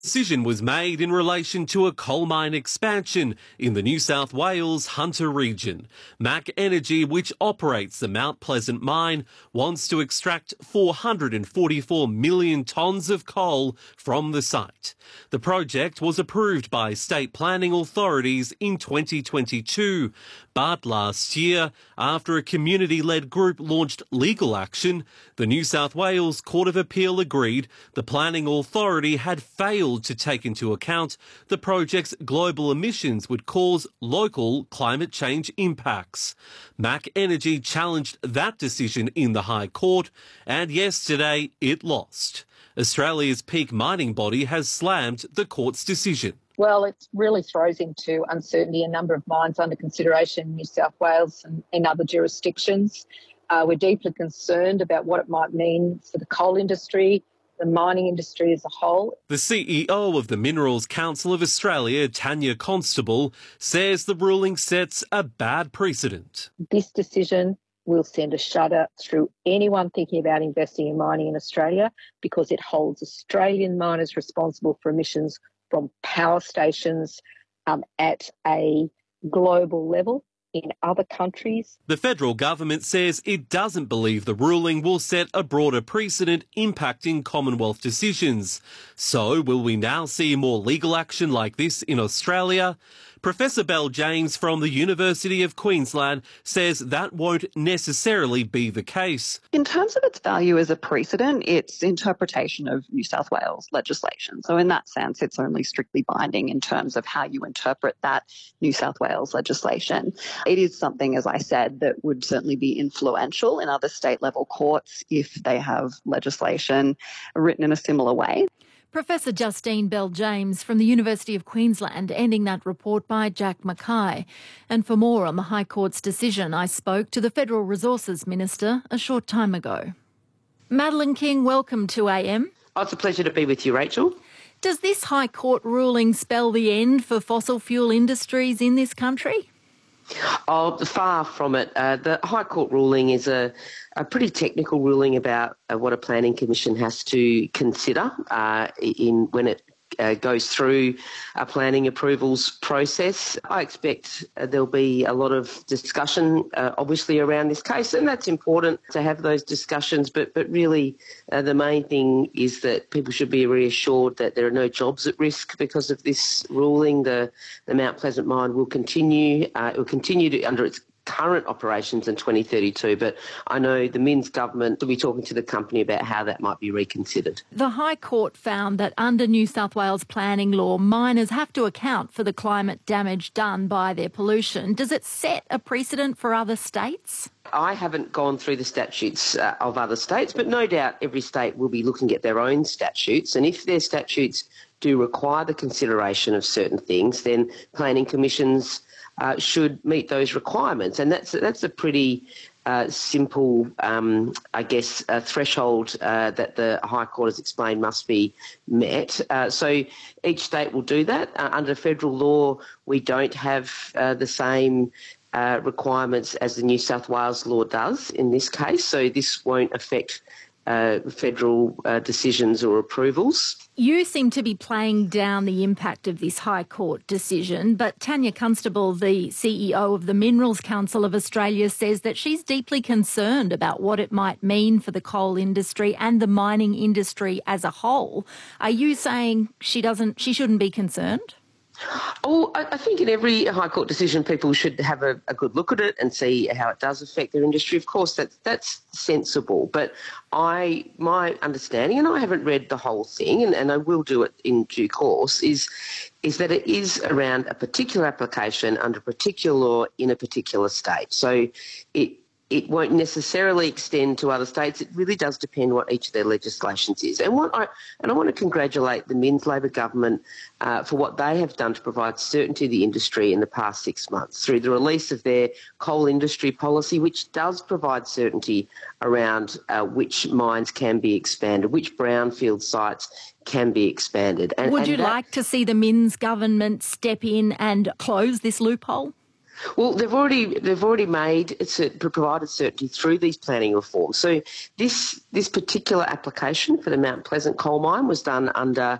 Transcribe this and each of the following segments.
Decision was made in relation to a coal mine expansion in the New South Wales Hunter region. Mac Energy, which operates the Mount Pleasant mine, wants to extract 444 million tonnes of coal from the site. The project was approved by state planning authorities in 2022, but last year, after a community-led group launched legal action, the New South Wales Court of Appeal agreed the planning authority had failed to take into account the project's global emissions would cause local climate change impacts. Mac Energy challenged that decision in the High Court, and yesterday it lost. Australia's peak mining body has slammed the court's decision. Well, it really throws into uncertainty a number of mines under consideration in New South Wales and in other jurisdictions. We're deeply concerned about what it might mean for the coal industry, the mining industry as a whole. The CEO of the Minerals Council of Australia, Tanya Constable, says the ruling sets a bad precedent. This decision will send a shudder through anyone thinking about investing in mining in Australia, because it holds Australian miners responsible for emissions from power stations at a global level in other countries. The federal government says it doesn't believe the ruling will set a broader precedent impacting Commonwealth decisions. So will we now see more legal action like this in Australia? Professor Belle James from the University of Queensland says that won't necessarily be the case. In terms of its value as a precedent, it's interpretation of New South Wales legislation. So in that sense, it's only strictly binding in terms of how you interpret that New South Wales legislation. It is something, as I said, that would certainly be influential in other state-level courts if they have legislation written in a similar way. Professor Justine Belle James from the University of Queensland, ending that report by Jack Mackay. And for more on the High Court's decision, I spoke to the Federal Resources Minister a short time ago. Madeleine King, welcome to AM. Oh, it's a pleasure to be with you, Rachel. Does this High Court ruling spell the end for fossil fuel industries in this country? Oh, far from it. The High Court ruling is a pretty technical ruling about what a planning commission has to consider when it goes through a planning approvals process. I expect there'll be a lot of discussion, obviously, around this case, and that's important to have those discussions. But really, the main thing is that people should be reassured that there are no jobs at risk because of this ruling. The Mount Pleasant mine will continue. It will continue to under its current operations in 2032, but I know the Minns government will be talking to the company about how that might be reconsidered. The High Court found that under New South Wales planning law, miners have to account for the climate damage done by their pollution. Does it set a precedent for other states? I haven't gone through the statutes of other states, but no doubt every state will be looking at their own statutes, and if their statutes do require the consideration of certain things, then planning commissions should meet those requirements. And that's a pretty simple, threshold that the High Court has explained must be met. So each state will do that. Under federal law, we don't have the same requirements as the New South Wales law does in this case, so this won't affect federal decisions or approvals. You seem to be playing down the impact of this High Court decision, but Tanya Constable, the CEO of the Minerals Council of Australia, says that she's deeply concerned about what it might mean for the coal industry and the mining industry as a whole. Are you saying she shouldn't be concerned? Oh, I think in every High Court decision, people should have a good look at it and see how it does affect their industry. Of course, that's sensible. But my understanding, and I haven't read the whole thing, and I will do it in due course, is that it is around a particular application under a particular law in a particular state. So it won't necessarily extend to other states. It really does depend what each of their legislations is. And I want to congratulate the Minns Labor government for what they have done to provide certainty to the industry in the past 6 months through the release of their coal industry policy, which does provide certainty around which mines can be expanded, which brownfield sites can be expanded. Would you like to see the Minns government step in and close this loophole? Well, they've already provided certainty through these planning reforms. So this particular application for the Mount Pleasant coal mine was done under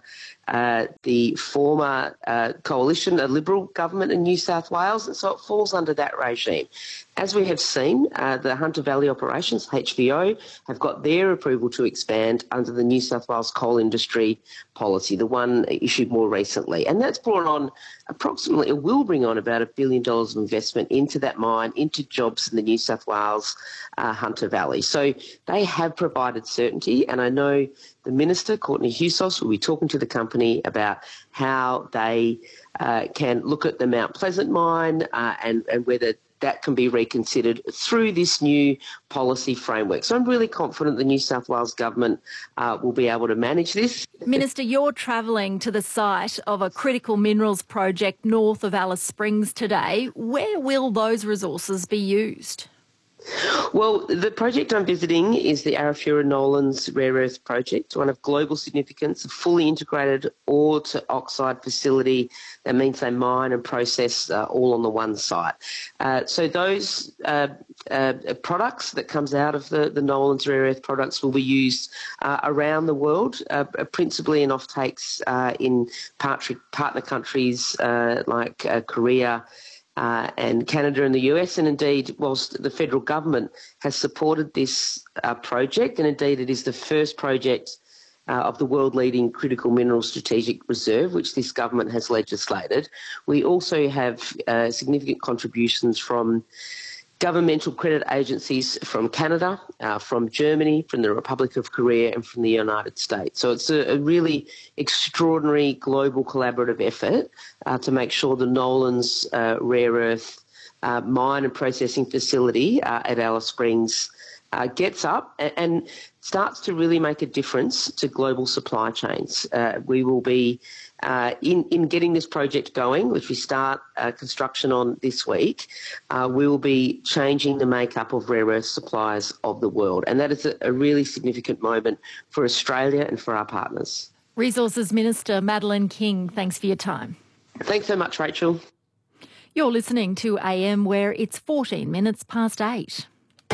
the former coalition, a Liberal government in New South Wales, and so it falls under that regime. As we have seen, the Hunter Valley Operations, HVO, have got their approval to expand under the New South Wales coal industry policy, the one issued more recently. And that's brought on approximately, it will bring on about $1 billion of investment into that mine, into jobs in the New South Wales Hunter Valley. So they have provided certainty, and I know the Minister, Courtney Hewsos, will be talking to the company about how they can look at the Mount Pleasant mine and whether that can be reconsidered through this new policy framework. So I'm really confident the New South Wales government will be able to manage this. Minister, you're travelling to the site of a critical minerals project north of Alice Springs today. Where will those resources be used? Well, the project I'm visiting is the Arafura Nolans Rare Earth Project, one of global significance, a fully integrated ore to oxide facility. That means they mine and process all on the one site. So those products that comes out of the Nolans Rare Earth products will be used around the world, principally in offtakes in partner countries like Korea, and Canada and the US, and indeed, whilst the federal government has supported this project, and indeed it is the first project of the world-leading critical mineral strategic reserve, which this government has legislated, we also have significant contributions from governmental credit agencies from Canada, from Germany, from the Republic of Korea and from the United States. So it's a really extraordinary global collaborative effort to make sure the Nolans Rare Earth mine and processing facility at Alice Springs gets up and starts to really make a difference to global supply chains. We will be in getting this project going, which we start construction on this week, we will be changing the makeup of rare earth suppliers of the world. And that is a really significant moment for Australia and for our partners. Resources Minister Madeleine King, thanks for your time. Thanks so much, Rachel. You're listening to AM, where it's 14 minutes past 8.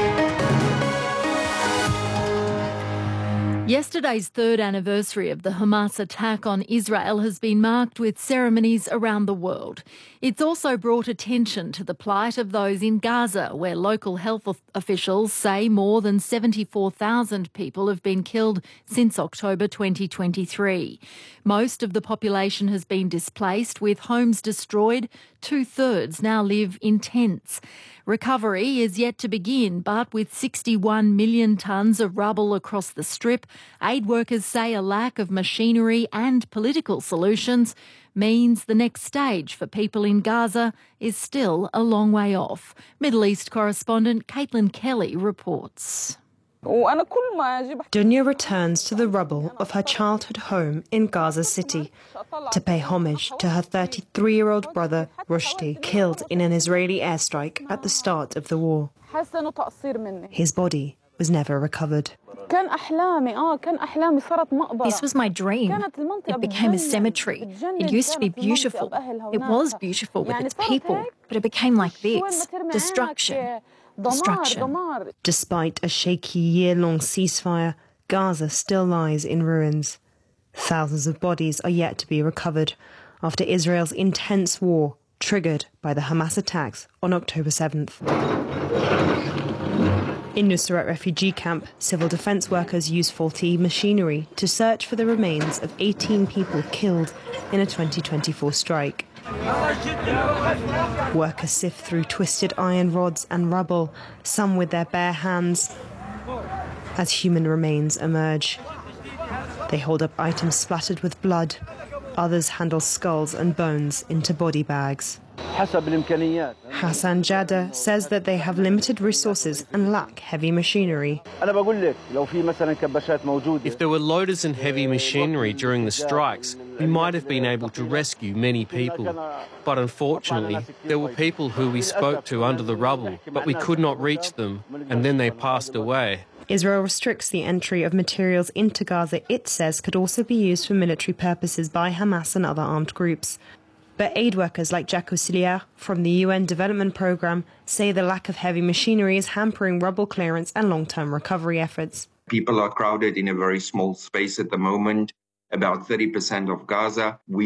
Yesterday's third anniversary of the Hamas attack on Israel has been marked with ceremonies around the world. It's also brought attention to the plight of those in Gaza, where local health officials say more than 74,000 people have been killed since October 2023. Most of the population has been displaced, with homes destroyed. 2/3 now live in tents. Recovery is yet to begin, but with 61 million tonnes of rubble across the strip, aid workers say a lack of machinery and political solutions means the next stage for people in Gaza is still a long way off. Middle East correspondent Caitlin Kelly reports. Dunya returns to the rubble of her childhood home in Gaza City to pay homage to her 33-year-old brother Rushdie, killed in an Israeli airstrike at the start of the war. His body was never recovered. This was my dream. It became a cemetery. It used to be beautiful. It was beautiful with its people, but it became like this. Destruction. Despite a shaky year-long ceasefire, Gaza still lies in ruins. Thousands of bodies are yet to be recovered after Israel's intense war triggered by the Hamas attacks on October 7th. In Nusrat refugee camp, civil defence workers use faulty machinery to search for the remains of 18 people killed in a 2024 strike. Workers sift through twisted iron rods and rubble, some with their bare hands, as human remains emerge. They hold up items splattered with blood. Others handle skulls and bones into body bags. Hassan Jada says that they have limited resources and lack heavy machinery. If there were loaders and heavy machinery during the strikes, we might have been able to rescue many people. But unfortunately, there were people who we spoke to under the rubble, but we could not reach them, and then they passed away. Israel restricts the entry of materials into Gaza it says could also be used for military purposes by Hamas and other armed groups. But aid workers like Jacques Auxiliaire from the UN Development Programme say the lack of heavy machinery is hampering rubble clearance and long-term recovery efforts. People are crowded in a very small space at the moment. about 30% of Gaza. We